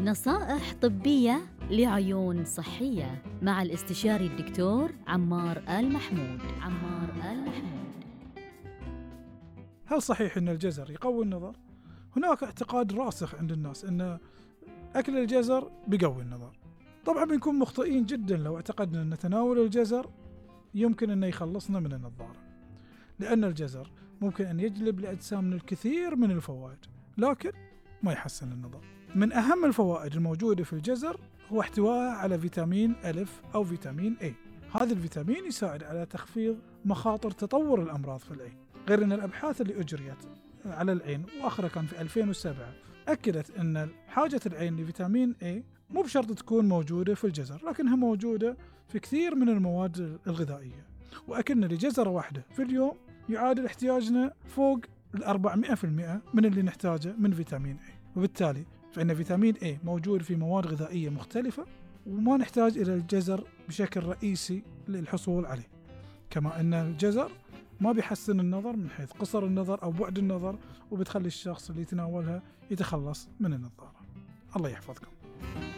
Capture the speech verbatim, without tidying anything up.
نصائح طبية لعيون صحية مع الاستشاري الدكتور عمار آل محمود. عمار آل محمود. هل صحيح أن الجزر يقوي النظر؟ هناك اعتقاد راسخ عند الناس أن أكل الجزر بيقوي النظر. طبعا بنكون مخطئين جدا لو اعتقدنا أن تناول الجزر يمكن أن يخلصنا من النظارة، لأن الجزر ممكن أن يجلب لأجسامنا الكثير من الفوائد، لكن ما يحسن النظر. من أهم الفوائد الموجودة في الجزر هو احتوائه على فيتامين ألف أو فيتامين A. هذا الفيتامين يساعد على تخفيض مخاطر تطور الأمراض في العين. غير أن الأبحاث اللي أجريت على العين وآخرها كان في ألفين وسبعة أكدت أن حاجة العين لفيتامين A مو بشرط تكون موجودة في الجزر، لكنها موجودة في كثير من المواد الغذائية. وأكلنا لجزرة واحدة في اليوم يعادل احتياجنا فوق الأربعمائة بالمئة من اللي نحتاجه من فيتامين A. وبالتالي فإن فيتامين A موجود في مواد غذائية مختلفة وما نحتاج إلى الجزر بشكل رئيسي للحصول عليه. كما أن الجزر ما بيحسن النظر من حيث قصر النظر أو بعد النظر، وبتخلي الشخص اللي يتناولها يتخلص من النظارة. الله يحفظكم.